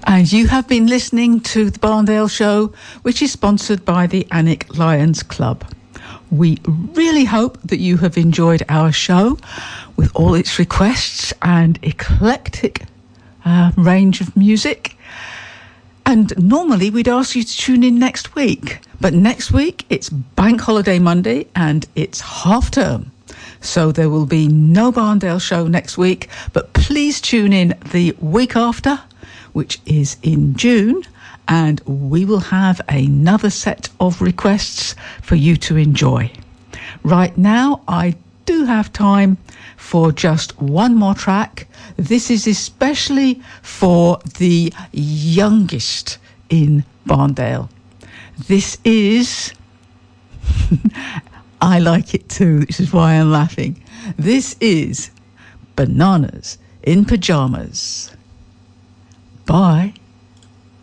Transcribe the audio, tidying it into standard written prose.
And you have been listening to The Barndale Show, which is sponsored by the Alnwick Lions Club. We really hope that you have enjoyed our show with all its requests and eclectic range of music. And normally we'd ask you to tune in next week. But next week it's Bank Holiday Monday and it's half term. So there will be no Barndale Show next week. But please tune in the week after, which is in June. And we will have another set of requests for you to enjoy. Right now, I do have time for just one more track. This is especially for the youngest in Barndale. This is... I like it too, this is why I'm laughing. This is Bananas in Pyjamas. Bye.